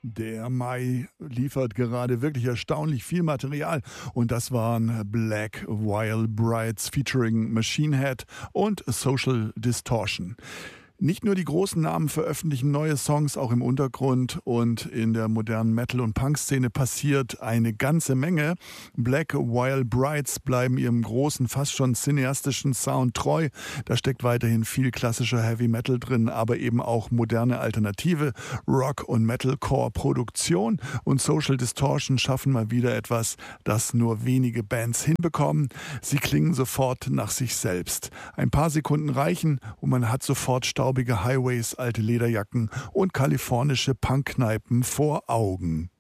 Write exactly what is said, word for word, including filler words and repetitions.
Der Mai liefert gerade wirklich erstaunlich viel Material und das waren Black Wild Brides featuring Machine Head und Social Distortion. Nicht nur die großen Namen veröffentlichen neue Songs, auch im Untergrund und in der modernen Metal- und Punk-Szene passiert eine ganze Menge. Black Wild Brides bleiben ihrem großen, fast schon cineastischen Sound treu. Da steckt weiterhin viel klassischer Heavy Metal drin, aber eben auch moderne Alternative, Rock- und Metalcore-Produktion. Und Social Distortion schaffen mal wieder etwas, das nur wenige Bands hinbekommen. Sie klingen sofort nach sich selbst. Ein paar Sekunden reichen und man hat sofort Staub Staubige Highways, alte Lederjacken und kalifornische Punkkneipen vor Augen.